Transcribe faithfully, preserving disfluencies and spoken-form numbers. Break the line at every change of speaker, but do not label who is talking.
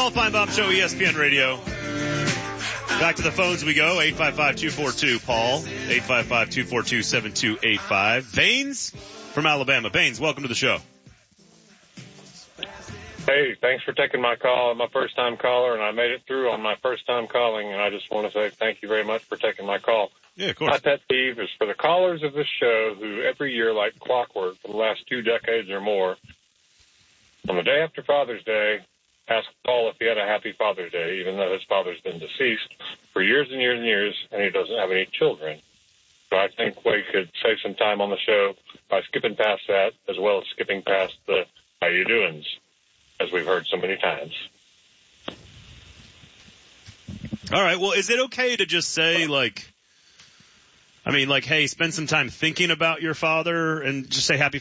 Paul Feinbaum Show, E S P N Radio. Back to the phones we go, eight five five, two four two, Paul, eight five five, two four two, seven two eight five. Baines from Alabama. Baines, welcome to the show.
Hey, thanks for taking my call. I'm a first-time caller, and I made it through on my first time calling, and I just want to say thank you very much for taking my call.
Yeah, of course.
My pet peeve is for the callers of this show who every year, like clockwork, for the last two decades or more, on the day after Father's Day, ask Paul if he had a happy Father's Day, even though his father's been deceased for years and years and years, and he doesn't have any children. So I think we could save some time on the show by skipping past that, as well as skipping past the how you doings, as we've heard so many times.
All right. Well, is it okay to just say, like, I mean, like, hey, spend some time thinking about your father and just say happy